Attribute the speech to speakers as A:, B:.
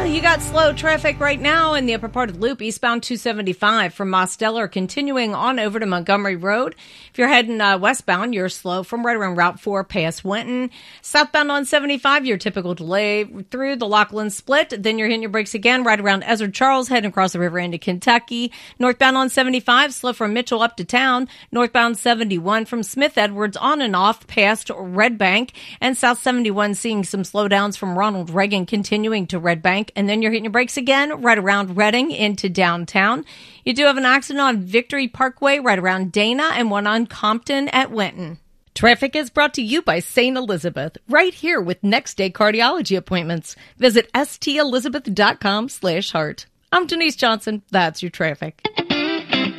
A: You got slow traffic right now in the upper part of the loop, eastbound 275 from Mosteller, continuing on over to Montgomery Road. If you're heading westbound, you're slow from right around Route 4 past Winton. Southbound on 75, your typical delay through the Lachlan Split. Then you're hitting your brakes again right around Ezra Charles, heading across the river into Kentucky. Northbound on 75, slow from Mitchell up to town. Northbound 71 from Smith Edwards on and off past Red Bank. And South 71 seeing some slowdowns from Ronald Reagan continuing to Red Bank. And then you're hitting your brakes again right around Reading into downtown. You do have an accident on Victory Parkway right around Dana and one on Compton at Winton. Traffic is brought to you by St. Elizabeth, right here with next day cardiology appointments. Visit stelizabeth.com/heart. I'm Denise Johnson. That's your traffic.